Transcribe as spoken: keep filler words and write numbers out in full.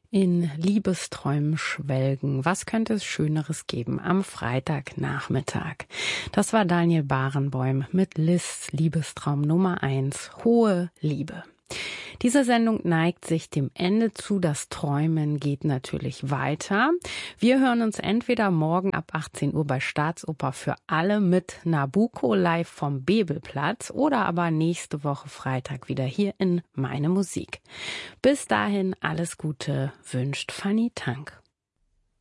In Liebesträumen schwelgen. Was könnte es Schöneres geben am Freitagnachmittag? Das war Daniel Barenboim mit Liszt's Liebestraum Nummer eins, Hohe Liebe. Diese Sendung neigt sich dem Ende zu. Das Träumen geht natürlich weiter. Wir hören uns entweder morgen ab achtzehn Uhr bei Staatsoper für alle mit Nabucco live vom Bebelplatz oder aber nächste Woche Freitag wieder hier in Meine Musik. Bis dahin alles Gute, wünscht Fanny Tank.